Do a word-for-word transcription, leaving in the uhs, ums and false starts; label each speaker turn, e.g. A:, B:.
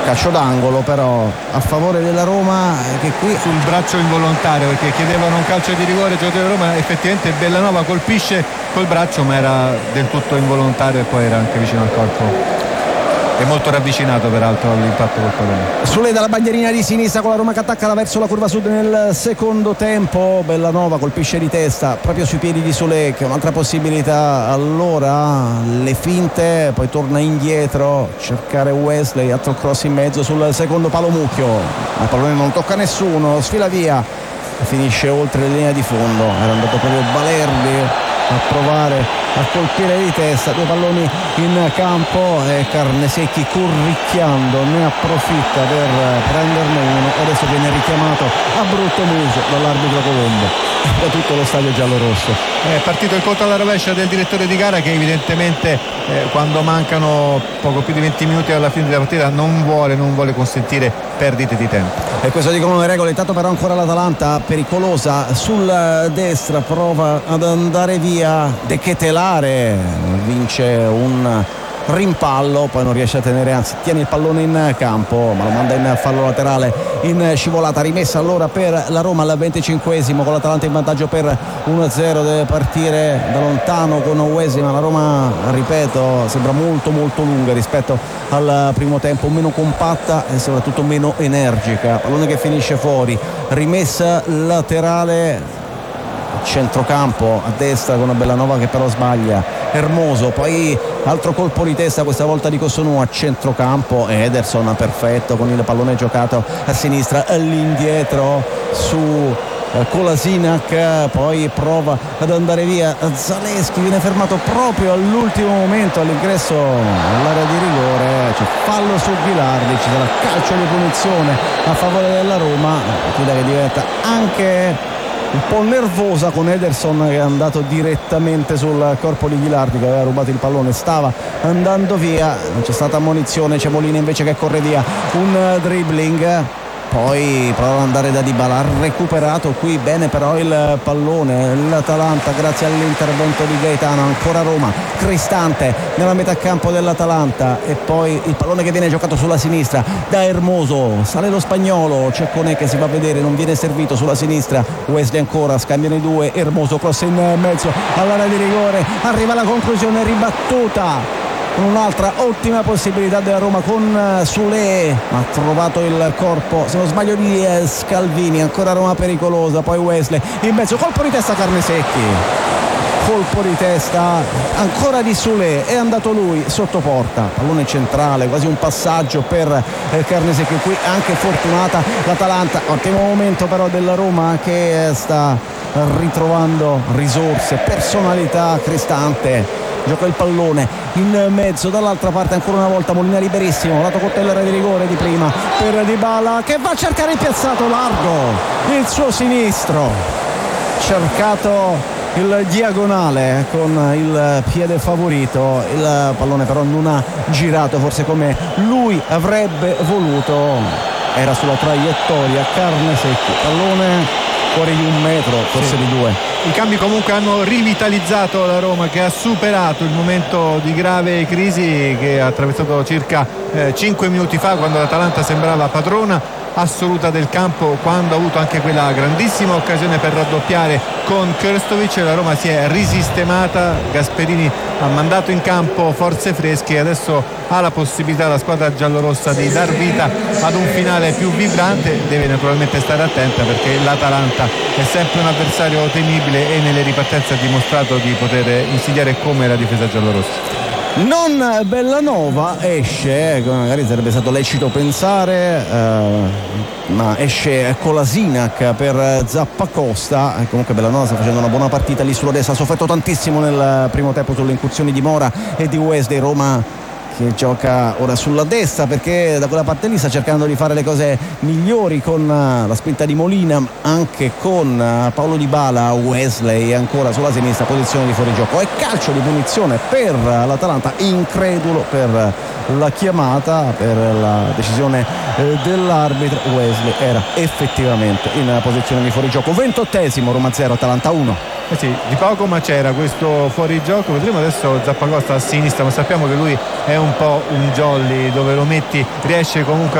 A: calcio d'angolo però a favore della Roma, che qui
B: sul braccio involontario, perché chiedevano un calcio di rigore, il giocatore della Roma, effettivamente Bellanova colpisce col braccio ma era del tutto involontario e poi era anche vicino al corpo. È molto ravvicinato peraltro all'impatto col pallone.
A: Sule dalla bandierina di sinistra con la Roma che attacca verso la curva sud nel secondo tempo. Bellanova colpisce di testa proprio sui piedi di Sule, che è un'altra possibilità. Allora le finte, poi torna indietro, cercare Wesley, altro cross in mezzo sul secondo palo Mucchio. Il pallone non tocca nessuno, sfila via e finisce oltre la linea di fondo. Era andato proprio Balerdi a provare a colpire di testa, due palloni in campo e Carnesecchi, curricchiando, ne approfitta per prenderne uno. Adesso viene richiamato a brutto muso dall'arbitro Colombo da tutto lo stadio giallorosso.
B: È partito il colpo alla rovescia del direttore di gara, che evidentemente eh, quando mancano poco più di venti minuti alla fine della partita non vuole, non vuole consentire perdite di tempo.
A: E questo dicono le regole. Intanto però ancora l'Atalanta pericolosa sul destra, prova ad andare via De Ketelare, vince un rimpallo, poi non riesce a tenere, anzi tiene il pallone in campo ma lo manda in fallo laterale in scivolata. Rimessa allora per la Roma al venticinquesimo con l'Atalanta in vantaggio per uno a zero. Deve partire da lontano con Wesley, ma la Roma, ripeto, sembra molto molto lunga rispetto al primo tempo, meno compatta e soprattutto meno energica. Pallone che finisce fuori, rimessa laterale centrocampo a destra con Bellanova che però sbaglia, Hermoso, poi altro colpo di testa questa volta di Cossonù a centrocampo, Ederson perfetto con il pallone giocato a sinistra, all'indietro su Kolasinac, poi prova ad andare via Zaleschi, viene fermato proprio all'ultimo momento all'ingresso all'area di rigore, c'è fallo su Ghilardi, ci sarà calcio di punizione a favore della Roma, partita che diventa anche un po' nervosa con Ederson che è andato direttamente sul corpo di Ghilardi che aveva rubato il pallone, stava andando via, non c'è stata ammonizione, c'è Molina invece che corre via, un dribbling, poi prova ad andare da Dybala, ha recuperato qui bene però il pallone l'Atalanta grazie all'intervento di Gaetano, ancora Roma, Cristante nella metà campo dell'Atalanta e poi il pallone che viene giocato sulla sinistra da Hermoso, sale lo spagnolo, c'è Conè che si va a vedere, non viene servito sulla sinistra, Wesley ancora, scambiano i due, Hermoso cross in mezzo all'area di rigore, arriva la conclusione ribattuta, un'altra ottima possibilità della Roma con Sule, ha trovato il corpo se non sbaglio di Scalvini, ancora Roma pericolosa, poi Wesley in mezzo, colpo di testa Carnesecchi, colpo di testa ancora di Sule, è andato lui sotto porta, pallone centrale, quasi un passaggio per Carnesecchi, qui anche fortunata l'Atalanta, ottimo momento però della Roma che sta ritrovando risorse, personalità, Cristante gioca il pallone in mezzo, dall'altra parte ancora una volta Molina liberissimo, lato coltellere di rigore di prima per Dybala che va a cercare il piazzato largo, il suo sinistro, cercato il diagonale con il piede favorito, il pallone però non ha girato forse come lui avrebbe voluto, era sulla traiettoria Carnesecchi, pallone fuori di un metro, forse sì, di due.
B: I cambi comunque hanno rivitalizzato la Roma che ha superato il momento di grave crisi che ha attraversato circa eh, cinque minuti fa, quando l'Atalanta sembrava padrona assoluta del campo, quando ha avuto anche quella grandissima occasione per raddoppiare con Krstovic. La Roma si è risistemata, Gasperini ha mandato in campo forze fresche e adesso ha la possibilità la squadra giallorossa di dar vita ad un finale più vibrante. Deve naturalmente stare attenta perché l'Atalanta è sempre un avversario temibile e nelle ripartenze ha dimostrato di poter insidiare come la difesa giallorossa.
A: Non Bellanova esce, come magari sarebbe stato lecito pensare, eh, ma esce Kolasinac per Zappacosta. Comunque Bellanova sta facendo una buona partita lì sulla destra, ha sofferto tantissimo nel primo tempo sulle incursioni di Mora e di Wesley. Roma che gioca ora sulla destra perché da quella parte lì sta cercando di fare le cose migliori con la spinta di Molina, anche con Paolo Dybala, Wesley ancora sulla sinistra, posizione di fuorigioco e calcio di punizione per l'Atalanta, incredulo per la chiamata, per la decisione dell'arbitro. Wesley era effettivamente in posizione di fuorigioco. Ventottesimo, Roma zero Atalanta uno.
B: Eh sì, di poco ma c'era questo fuorigioco. Vedremo adesso Zappacosta a sinistra, ma sappiamo che lui è un po' un jolly, dove lo metti riesce comunque